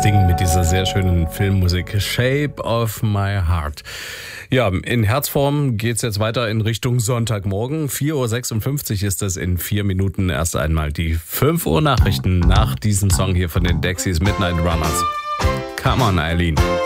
Ding mit dieser sehr schönen Filmmusik. Shape of My Heart. Ja, in Herzform geht's jetzt weiter in Richtung Sonntagmorgen. 4.56 Uhr ist es in 4 Minuten. Erst einmal die 5 Uhr Nachrichten nach diesem Song hier von den Dexys, Midnight Runners. Come on, Eileen.